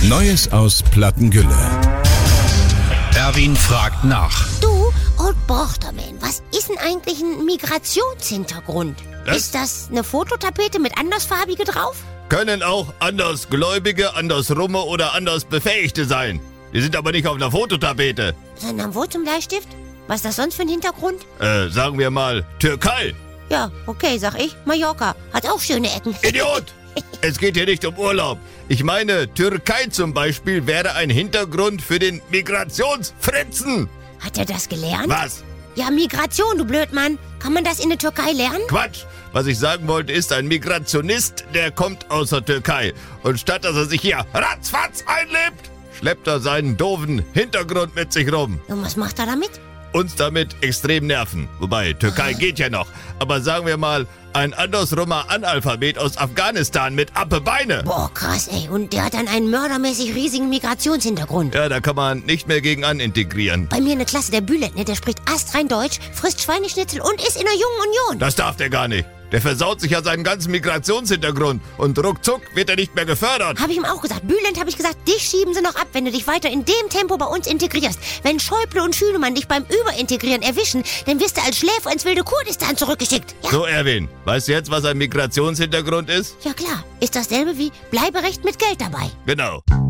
Neues aus Plattengülle. Erwin fragt nach. Du, Old Borchterman, was ist denn eigentlich ein Migrationshintergrund? Das? Ist das eine Fototapete mit Andersfarbige drauf? Können auch Andersgläubige, Andersrumme oder Andersbefähigte sein. Die sind aber nicht auf einer Fototapete. Sondern wo zum Bleistift? Was ist das sonst für ein Hintergrund? Sagen wir mal Türkei. Ja, okay, sag ich. Mallorca hat auch schöne Ecken. Idiot! Es geht hier nicht um Urlaub. Ich meine, Türkei zum Beispiel wäre ein Hintergrund für den Migrationsfritzen. Hat er das gelernt? Was? Ja, Migration, du Blödmann. Kann man das in der Türkei lernen? Quatsch! Was ich sagen wollte, ist ein Migrationist, der kommt aus der Türkei. Und statt dass er sich hier ratzfatz einlebt, schleppt er seinen doofen Hintergrund mit sich rum. Und was macht er damit? Uns damit extrem nerven. Wobei, Türkei geht ja noch. Aber sagen wir mal, ein andersrummer Analphabet aus Afghanistan mit Appebeine. Boah, krass, ey. Und der hat dann einen mördermäßig riesigen Migrationshintergrund. Ja, da kann man nicht mehr gegen an integrieren. Bei mir in der Klasse der Bülent, ne, der spricht astrein Deutsch, frisst Schweineschnitzel und ist in der Jungen Union. Das darf der gar nicht. Der versaut sich ja seinen ganzen Migrationshintergrund und ruckzuck wird er nicht mehr gefördert. Habe ich ihm auch gesagt. Bülent, habe ich gesagt, dich schieben sie noch ab, wenn du dich weiter in dem Tempo bei uns integrierst. Wenn Schäuble und Schünemann dich beim Überintegrieren erwischen, dann wirst du als Schläfer ins wilde Kurdistan zurückgeschickt. Ja, So, Erwin, weißt du jetzt, was ein Migrationshintergrund ist? ja klar. Ist dasselbe wie Bleiberecht mit Geld dabei. Genau.